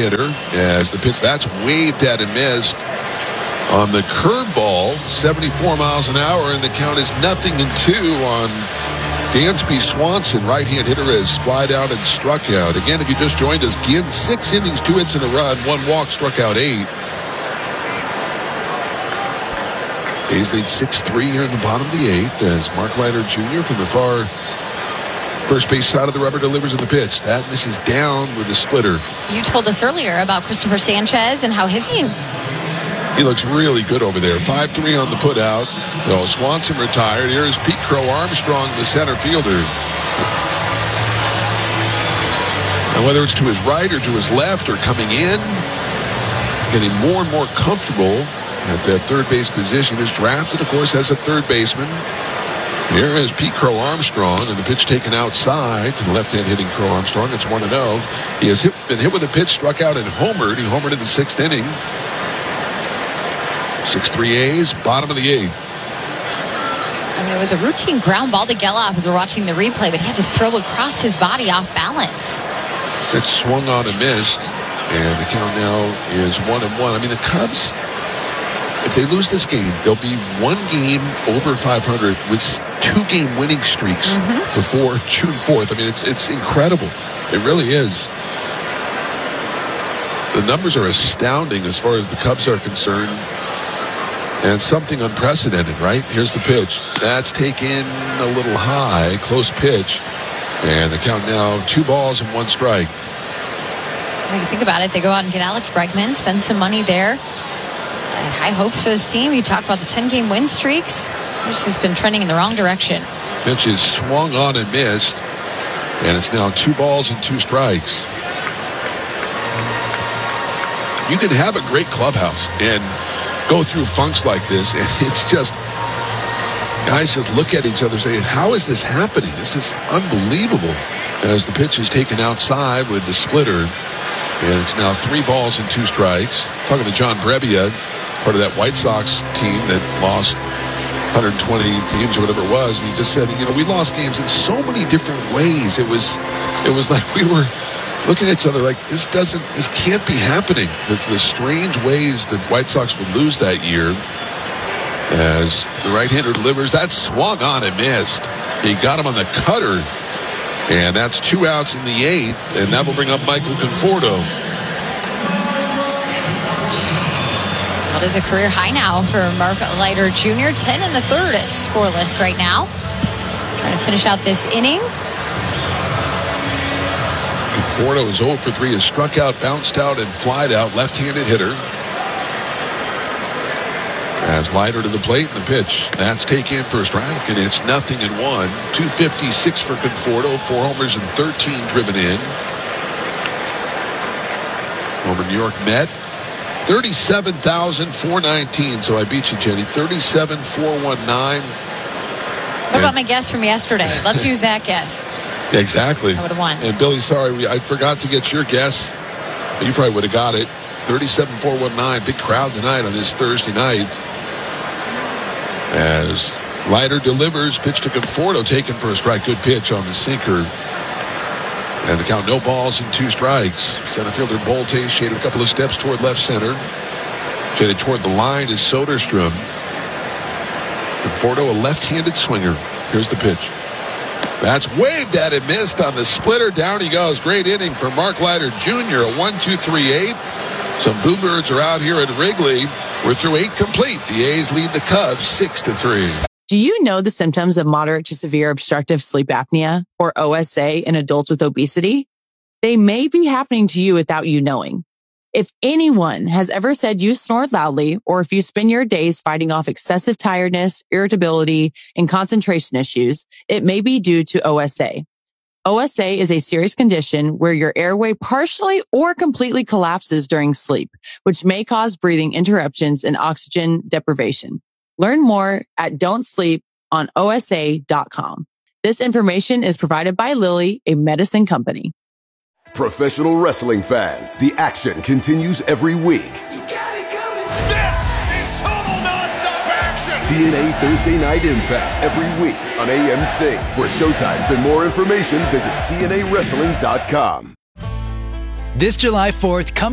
hitter as the pitch that's waved at and missed on the curveball, 74 miles an hour, and the count is 0-2 on Dansby Swanson. Right-hand hitter has flied out and struck out. Again, if you just joined us, Ginn, 6 innings, 2 hits and a run, 1 walk, struck out 8. A's lead 6-3 here in the bottom of the 8th as Mark Leiter Jr. from the far first base side of the rubber delivers in the pitch. That misses down with the splitter. You told us earlier about Christopher Sanchez and how his team. He looks really good over there. 5-3 on the putout. So Swanson retired. Here's Pete Crow Armstrong, the center fielder. And whether it's to his right or to his left or coming in, getting more and more comfortable at that third base position. Is drafted, of course, as a third baseman. Here is Pete Crow Armstrong, and the pitch taken outside to the left-hand hitting Crow Armstrong. It's 1-0. He has been hit with a pitch, struck out, and homered. He homered in the 6th inning. 6-3 A's, bottom of the 8th. I mean, it was a routine ground ball to Geloff as we're watching the replay, but he had to throw across his body off balance. It swung on and missed, and the count now is 1-1. I mean, the Cubs, if they lose this game, they'll be 1 game over 500 with 2-game winning streaks before June 4th. I mean, it's incredible. It really is. The numbers are astounding as far as the Cubs are concerned. And something unprecedented, right? Here's the pitch. That's taken a little high, close pitch. And the count now 2 balls and 1 strike. When you think about it, they go out and get Alex Bregman, spend some money there. And high hopes for this team. You talk about the 10-game win streaks. It's just been trending in the wrong direction. Pitch is swung on and missed. And it's now 2 balls and 2 strikes. You can have a great clubhouse and go through funks like this, and it's just, guys just look at each other and say, how is this happening? This is unbelievable. As the pitch is taken outside with the splitter, and it's now 3 balls and 2 strikes. Talking to John Brebbia, part of that White Sox team that lost 120 games or whatever it was, and he just said, we lost games in so many different ways. It was like we were looking at each other like, this can't be happening. The strange ways that White Sox would lose that year. As the right-hander delivers, that swung on and missed. He got him on the cutter. And that's 2 outs in the 8th. And that will bring up Michael Conforto. Well, it is a career high now for Mark Leiter Jr. 10 1/3 scoreless right now. Trying to finish out this inning. Conforto is 0 for 3, has struck out, bounced out, and flied out. Left-handed hitter. As Leiter to the plate, and the pitch. That's taken for a strike, and it's 0-1. 256 for Conforto, 4 homers and 13 driven in. Over New York Met. 37,419. So I beat you, Jenny. 37,419. What about my guess from yesterday? Let's use that guess. Exactly. I would have won. And Billy, sorry, I forgot to get your guess. You probably would have got it. 37,419. Big crowd tonight on this Thursday night. As Leiter delivers, pitch to Conforto, taken for a strike. Good pitch on the sinker. And the count, no balls and 2 strikes. Center fielder Bolte shaded a couple of steps toward left center. Shaded toward the line is Soderstrom. Conforto, a left-handed swinger. Here's the pitch. That's waved at and missed on the splitter. Down he goes. Great inning for Mark Leiter Jr. A 1-2-3-8. Some Bluebirds are out here at Wrigley. We're through 8 complete. The A's lead the Cubs 6-3. Do you know the symptoms of moderate to severe obstructive sleep apnea, or OSA, in adults with obesity? They may be happening to you without you knowing. If anyone has ever said you snore loudly, or if you spend your days fighting off excessive tiredness, irritability, and concentration issues, it may be due to OSA. OSA is a serious condition where your airway partially or completely collapses during sleep, which may cause breathing interruptions and oxygen deprivation. Learn more at don'tsleeponosa.com. This information is provided by Lilly, a medicine company. Professional wrestling fans, the action continues every week. You got it coming. This is total nonstop action. TNA Thursday Night Impact every week on AMC. For showtimes and more information, visit TNAWrestling.com. This July 4th, come